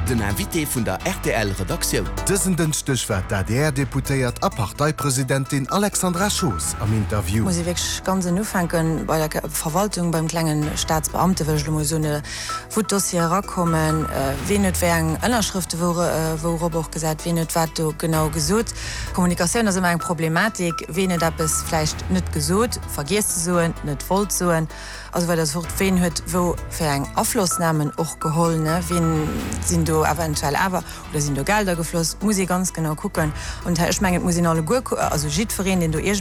den Invité vun der RTL-Redaktion. Dëssen den Stichwert der DR deputéiert a Parteipräsidentin Alexandra Schoos am Interview. Muss ich ganz nufangen bei der Verwaltung beim klengen Staatsbeamte so Fotossier rakommen, wie net wären ënnerschrifte wo gesagt, wie net wat du genau gesot. Kommunikation ist immer eng Problematik, wie da es vielleicht net gesot, vergisst so, net voll so. Also weil das Wort wen huet wo fir eng Auflussnahmen och geholne, wen sind du eventuell aber oder sind du Gelder gefloss, muss ich ganz genau gucken. Und ich meine, muss ich alle gut, also Schiedverein, den du